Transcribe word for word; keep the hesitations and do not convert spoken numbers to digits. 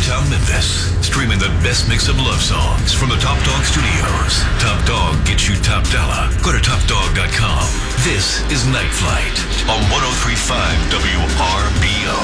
Uptown Memphis. Streaming the best mix of love songs from the Top Dog Studios. Top Dog gets you top dollar. Go to top dog dot com. This is Night Flight on one oh three point five W R B O.